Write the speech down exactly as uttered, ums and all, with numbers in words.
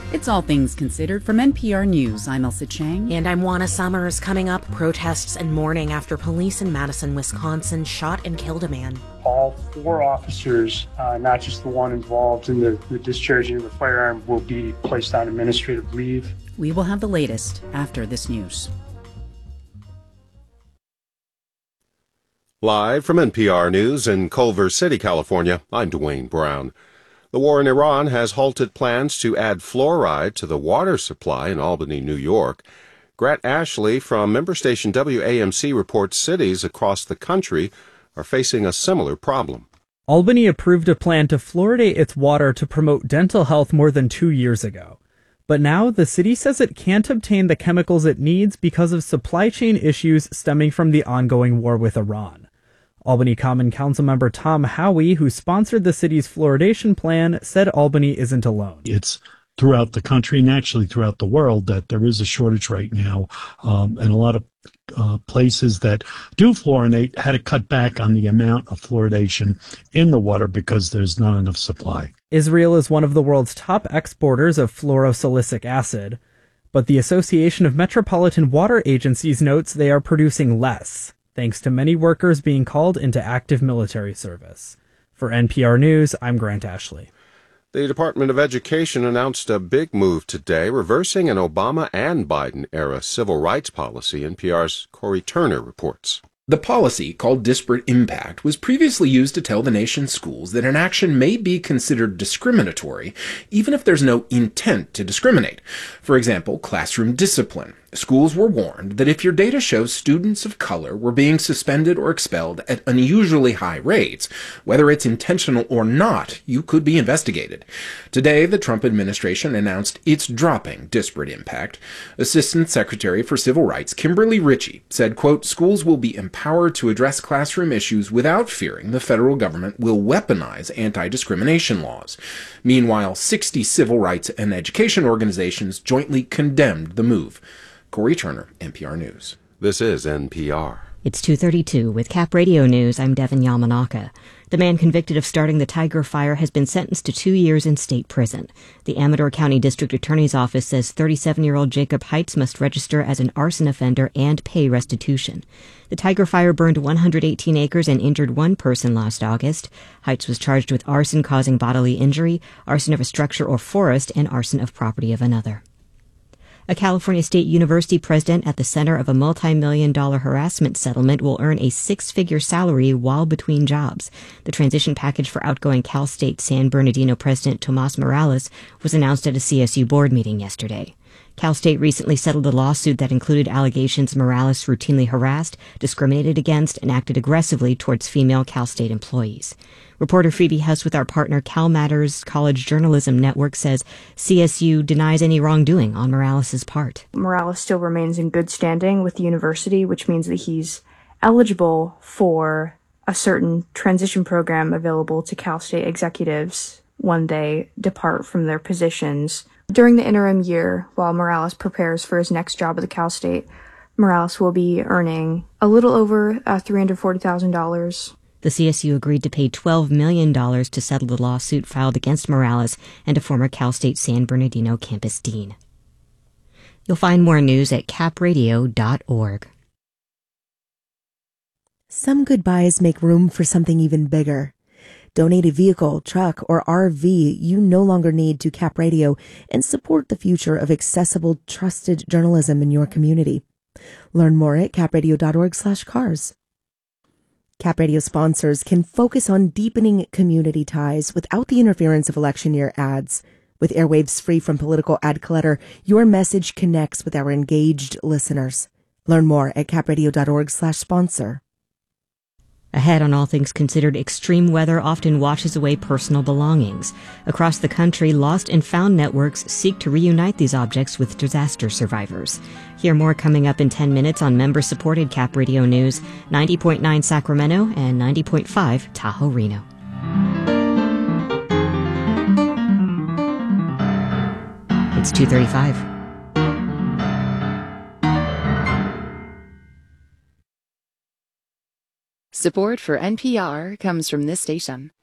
It's All Things Considered from N P R News. I'm Elsa Chang. And I'm Juana Summers. Coming up, protests and mourning after police in Madison, Wisconsin shot and killed a man. All four officers, uh, not just the one involved in the, the discharging of the firearm, will be placed on administrative leave. We will have the latest after this news. Live from N P R News in Culver City, California, I'm Dwayne Brown. The war in Iran has halted plans to add fluoride to the water supply in Albany, New York. Grant Ashley from member station W A M C reports cities across the country are facing a similar problem. Albany approved a plan to fluoridate its water to promote dental health more than two years ago. But now the city says it can't obtain the chemicals it needs because of supply chain issues stemming from the ongoing war with Iran. Albany Common Council member Tom Howey, who sponsored the city's fluoridation plan, said Albany isn't alone. It's throughout the country and actually throughout the world that there is a shortage right now. Um, and a lot of uh, places that do fluorinate had to cut back on the amount of fluoridation in the water because there's not enough supply. Israel is one of the world's top exporters of fluorosilicic acid, but the Association of Metropolitan Water Agencies notes they are producing less, thanks to many workers being called into active military service. For N P R News, I'm Grant Ashley. The Department of Education announced a big move today, reversing an Obama and Biden-era civil rights policy. N P R's Corey Turner reports. The policy, called disparate impact, was previously used to tell the nation's schools that an action may be considered discriminatory, even if there's no intent to discriminate. For example, classroom discipline. Schools were warned that if your data shows students of color were being suspended or expelled at unusually high rates, whether it's intentional or not, you could be investigated. Today, the Trump administration announced it's dropping disparate impact. Assistant Secretary for Civil Rights Kimberly Ritchie said, quote, schools will be empowered to address classroom issues without fearing the federal government will weaponize anti-discrimination laws. Meanwhile, sixty civil rights and education organizations jointly condemned the move. Corey Turner, N P R News. This is N P R. It's two thirty-two with Cap Radio News. I'm Devin Yamanaka. The man convicted of starting the Tiger Fire has been sentenced to two years in state prison. The Amador County District Attorney's Office says thirty-seven-year-old Jacob Heitz must register as an arson offender and pay restitution. The Tiger Fire burned one hundred eighteen acres and injured one person last August. Heitz was charged with arson causing bodily injury, arson of a structure or forest, and arson of property of another. A California State University president at the center of a multi-million dollar harassment settlement will earn a six-figure salary while between jobs. The transition package for outgoing Cal State San Bernardino president Tomas Morales was announced at a C S U board meeting yesterday. Cal State recently settled a lawsuit that included allegations Morales routinely harassed, discriminated against, and acted aggressively towards female Cal State employees. Reporter Phoebe Hess with our partner Cal Matters College Journalism Network says C S U denies any wrongdoing on Morales' part. Morales still remains in good standing with the university, which means that he's eligible for a certain transition program available to Cal State executives when they depart from their positions. During the interim year, while Morales prepares for his next job at the Cal State, Morales will be earning a little over uh, three hundred forty thousand dollars. The C S U agreed to pay twelve million dollars to settle the lawsuit filed against Morales and a former Cal State San Bernardino campus dean. You'll find more news at cap radio dot org. Some goodbyes make room for something even bigger. Donate a vehicle, truck, or R V you no longer need to Cap Radio and support the future of accessible, trusted journalism in your community. Learn more at cap radio dot org slash cars. Cap Radio sponsors can focus on deepening community ties without the interference of election year ads. With airwaves free from political ad clutter, your message connects with our engaged listeners. Learn more at cap radio dot org slash sponsor. Ahead on All Things Considered, extreme weather often washes away personal belongings. Across the country, lost and found networks seek to reunite these objects with disaster survivors. Hear more coming up in ten minutes on member-supported Cap Radio News, ninety point nine Sacramento and ninety point five Tahoe Reno. It's two thirty-five. Support for N P R comes from this station